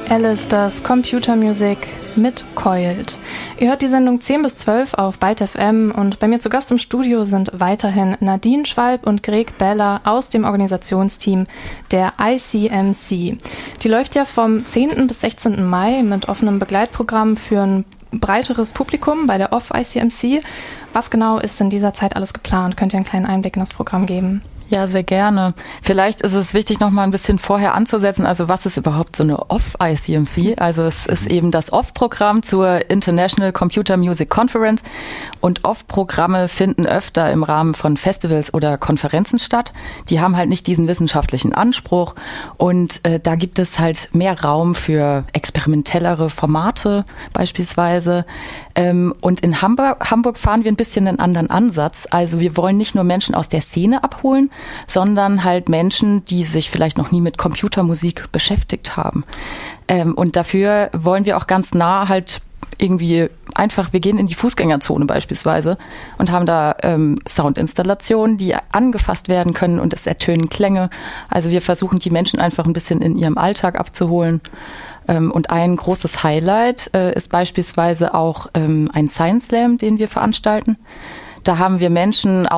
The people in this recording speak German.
Alice, das Computer Music mit Coiled. Ihr hört die Sendung 10 bis 12 auf Byte FM und bei mir zu Gast im Studio sind weiterhin Nadine Schwalb und Greg Beller aus dem Organisationsteam der ICMC. Die läuft ja vom 10. bis 16. Mai mit offenem Begleitprogramm für ein breiteres Publikum bei der Off-ICMC. Was genau ist in dieser Zeit alles geplant? Könnt ihr einen kleinen Einblick in das Programm geben? Ja, sehr gerne. Vielleicht ist es wichtig, noch mal ein bisschen vorher anzusetzen. Also was ist überhaupt so eine Off-ICMC? Also es ist eben das Off-Programm zur International Computer Music Conference. Und Off-Programme finden öfter im Rahmen von Festivals oder Konferenzen statt. Die haben halt nicht diesen wissenschaftlichen Anspruch. Und da gibt es halt mehr Raum für experimentellere Formate beispielsweise. Und in Hamburg fahren wir ein bisschen einen anderen Ansatz. Also wir wollen nicht nur Menschen aus der Szene abholen, sondern halt Menschen, die sich vielleicht noch nie mit Computermusik beschäftigt haben. Und dafür wollen wir auch ganz nah halt irgendwie einfach, wir gehen in die Fußgängerzone beispielsweise und haben da Soundinstallationen, die angefasst werden können und es ertönen Klänge. Also wir versuchen die Menschen einfach ein bisschen in ihrem Alltag abzuholen. Und ein großes Highlight ist beispielsweise auch ein Science Slam, den wir veranstalten. Da haben wir Menschen